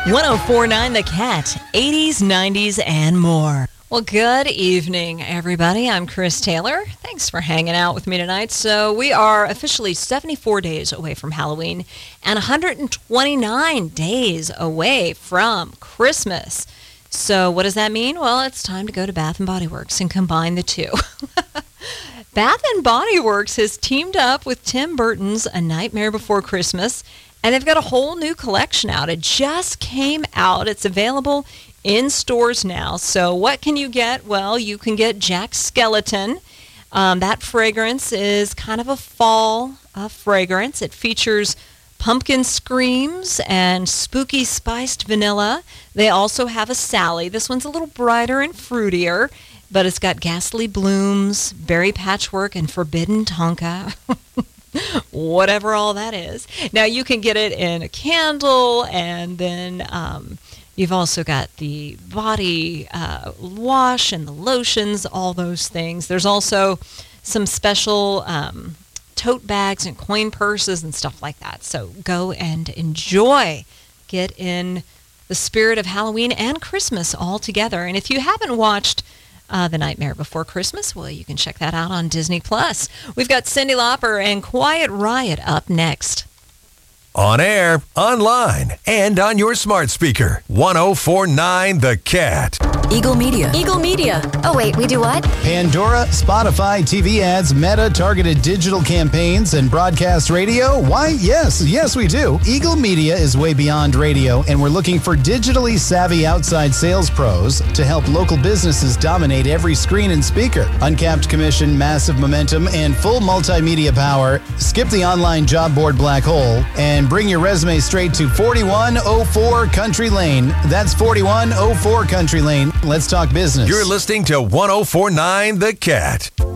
1049 The Cat, 80s, 90s, and more. Well, good evening, everybody. I'm Chris Taylor. Thanks for hanging out with me tonight. So we are officially 74 days away from Halloween and 129 days away from Christmas. So what does that mean? Well, it's time to go to Bath & Body Works and combine the two. Bath & Body Works has teamed up with Tim Burton's A Nightmare Before Christmas, and they've got a whole new collection out. It just came out. It's available in stores now. So what can you get? Well, you can get Jack Skellington. That fragrance is kind of a fall fragrance. It features pumpkin screams and spooky spiced vanilla. They also have a Sally. This one's a little brighter and fruitier, but it's got ghastly blooms, berry patchwork, and forbidden tonka. Whatever all that is. Now, you can get it in a candle, and then you've also got the body wash and the lotions, all those things. There's also some special tote bags and coin purses and stuff like that. So go and enjoy. Get in the spirit of Halloween and Christmas all together. And if you haven't watched The Nightmare Before Christmas, well, you can check that out on Disney+. We've got Cyndi Lauper and Quiet Riot up next. On air, online, and on your smart speaker. 1049 The Cat. Eagle Media. Eagle Media. Oh, wait, we do what? Pandora, Spotify, TV ads, Meta, targeted digital campaigns, and broadcast radio? Why, yes, we do. Eagle Media is way beyond radio, and we're looking for digitally savvy outside sales pros to help local businesses dominate every screen and speaker. Uncapped commission, massive momentum, and full multimedia power. Skip the online job board black hole and bring your resume straight to 4104 Country Lane. That's 4104 Country Lane. Let's talk business. You're listening to 1049 The Cat.